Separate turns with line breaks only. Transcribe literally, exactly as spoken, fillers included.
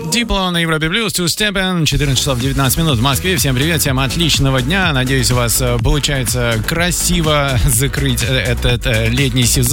Diplo на Европе Плюс, Two Step, четырнадцать часов девятнадцать минут в Москве. Всем привет, всем отличного дня. Надеюсь, у вас получается красиво закрыть этот летний сезон.